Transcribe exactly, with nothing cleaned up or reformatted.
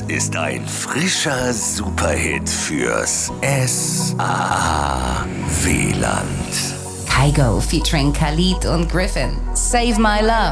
ist ein frischer Superhit fürs S A W-Land. Kygo featuring Khalid und Griffin. Save My Love.